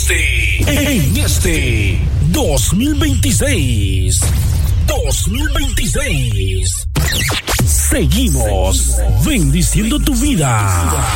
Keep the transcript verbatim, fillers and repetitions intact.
este, en este dos mil veintiséis. dos mil veintiséis. Seguimos bendiciendo tu vida.